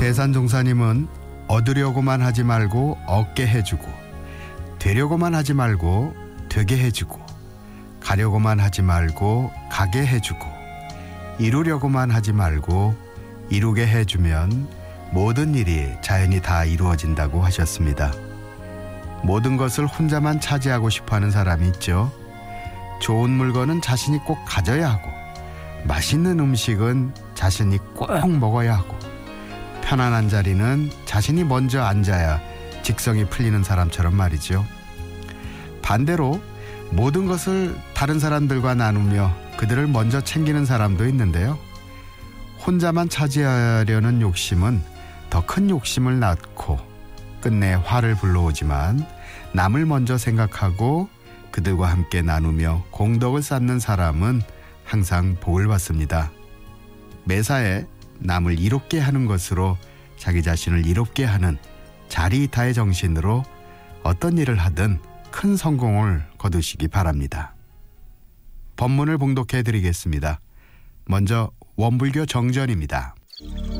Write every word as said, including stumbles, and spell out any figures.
대산종사님은 얻으려고만 하지 말고 얻게 해주고, 되려고만 하지 말고 되게 해주고, 가려고만 하지 말고 가게 해주고, 이루려고만 하지 말고 이루게 해주면 모든 일이 자연히 다 이루어진다고 하셨습니다. 모든 것을 혼자만 차지하고 싶어하는 사람이 있죠. 좋은 물건은 자신이 꼭 가져야 하고, 맛있는 음식은 자신이 꼭 먹어야 하고, 편안한 자리는 자신이 먼저 앉아야 직성이 풀리는 사람처럼 말이죠. 반대로 모든 것을 다른 사람들과 나누며 그들을 먼저 챙기는 사람도 있는데요. 혼자만 차지하려는 욕심은 더 큰 욕심을 낳고 끝내 화를 불러오지만, 남을 먼저 생각하고 그들과 함께 나누며 공덕을 쌓는 사람은 항상 복을 받습니다. 매사에 남을 이롭게 하는 것으로 자기 자신을 이롭게 하는 자리이타의 정신으로 어떤 일을 하든 큰 성공을 거두시기 바랍니다. 법문을 봉독해 드리겠습니다. 먼저 원불교 정전입니다.